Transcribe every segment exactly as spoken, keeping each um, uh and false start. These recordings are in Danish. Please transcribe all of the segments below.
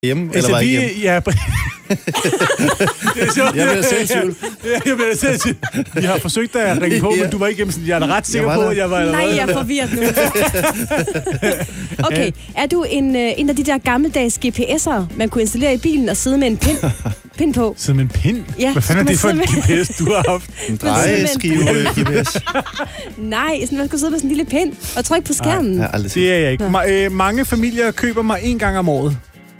hjemme, altså, eller var I vi, hjemme? ja, det er så, Jeg bliver selv tvivl. Ja, jeg bliver selv tvivl. Vi har forsøgt at ringe på, Ja. men du var ikke hjemme, så jeg er da ret sikker Jeg på, var at jeg var allerede. Nej, jeg er forvirret nu. Okay, er du en, øh, en af de der gammeldags G P S'ere, man kunne installere i bilen og sidde med en pind, pind på? Sidde med en pind? Ja, Hvad fanden er det for en man G P S, du har haft? En drejeskive G P S. Nej, sådan, man skulle sidde med sådan en lille pind og trykke på skærmen. Jeg har aldrig set. Det er jeg ikke. Ma- øh, mange familier køber mig en gang om året.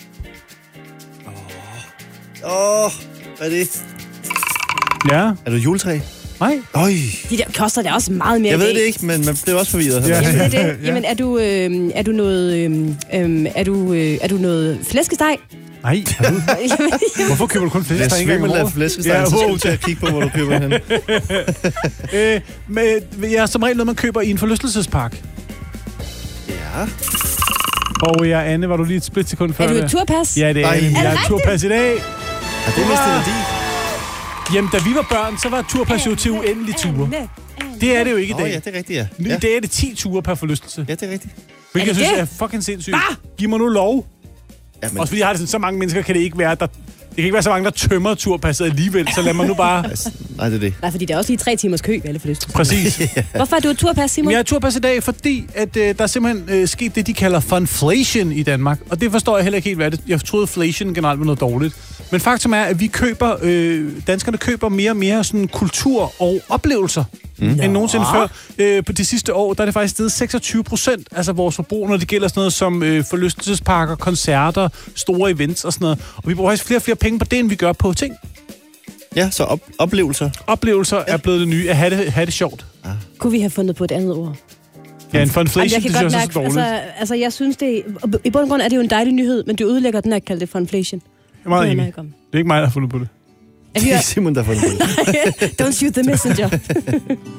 Åh, oh, hvad er det? Ja. Er du juletræ? Nej. Øj. De der koster da også meget mere Jeg ved i dag. det ikke, men man bliver også forvirret. Ja. Jamen, det er det. Ja. Jamen, er du, øh, er du noget, øh, øh, er du, øh, er du noget flæskesteg? Nej. Er du? Hvorfor køber du kun Jeg flæskesteg en gang om svimmel af året? flæskesteg, Ja, så skal wow. du til at kigge på, hvor du køber den. Øh, med, jeg er som regel noget, man køber i en forlystelsespark. Ja. Og ja, Anne, var du lige et splitsekund før Er du det? et turpas? Ja, det er Ej. Anne. Er Jeg det er turpas i dag. Er det mistet værdi? Jamen, da vi var børn, så var turpas jo til uendelige ture. Det er det jo ikke i Åh dag. ja, det er rigtigt, ja. I Ja, dag er det ti ture per forlystelse. ja det er rigtigt. Hvilket jeg det synes det? er fucking sindssygt. Giv mig nu lov. Ja, men, Også fordi jeg har det sådan, så mange mennesker kan det ikke være, der... Det kan ikke være så mange, der tømmer turpasset alligevel, så lad mig nu bare... altså, nej, det er det. Nej, fordi der er også lige tre timers kø ved alle forlystelser. Præcis. Hvorfor er du et turpas, Simon? Men jeg er turpas i dag, fordi at, øh, der er simpelthen øh, sket det, de kalder funflation i Danmark. Og det forstår jeg heller ikke helt, hvad det Jeg troede, inflation generelt var noget dårligt. Men faktum er, at vi køber... Øh, danskerne køber mere og mere sådan kultur og oplevelser. Mm. End nogensinde før. Øh, på de sidste år, der er det faktisk steget seksogtyve procent, altså vores forbrug, når det gælder sådan noget som øh, forlystelsesparker, koncerter, store events og sådan noget. Og vi bruger faktisk flere og flere penge på det, end vi gør på ting. Ja, så op- oplevelser. Oplevelser ja. er blevet det nye. At have det, have det sjovt. Kunne vi have fundet på et andet ord? Ja, en funflation, Jamen, jeg kan det synes godt jeg også er mærke, så altså, dårligt. altså, jeg synes det... I bund og grund er det jo en dejlig nyhed, men du ødelægger den at kalde det funflation. Jeg er meget Det er enig. jeg ikke om. Det er ikke mig, der har fundet på det. Er Det vi er Simon, der har fundet det. Don't shoot the messenger.